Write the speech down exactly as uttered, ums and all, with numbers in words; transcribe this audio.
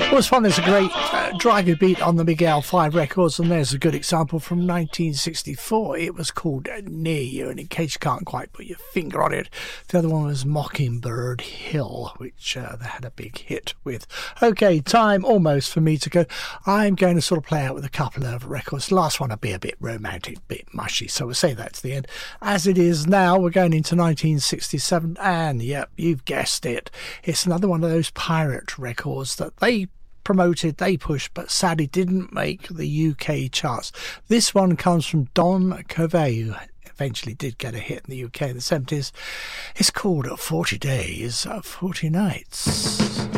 Well, it's fun. There's a great uh, Dragon beat on the Miguel five records, and there's a good example from nineteen sixty-four. It was called uh, Near You, and in case you can't quite put your finger on it, the other one was Mockingbird Hill, which uh, they had a big hit with. Okay, time almost for me to go. I'm going to sort of play out with a couple of records. The last one will be a bit romantic, a bit mushy, so we'll say that to the end. As it is now, we're going into nineteen sixty-seven, and yep, you've guessed it. It's another one of those pirate records that they promoted, they pushed, but sadly didn't make the U K charts. This one comes from Don Covey, who eventually did get a hit in the U K in the seventies. It's called forty days, forty nights.